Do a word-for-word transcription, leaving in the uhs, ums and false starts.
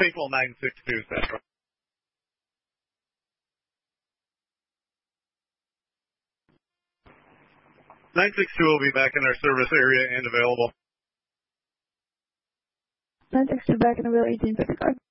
Faithful nine six two Central. nine six two will be back in our service area and available. nine six two back in available, eighteen fifty-five.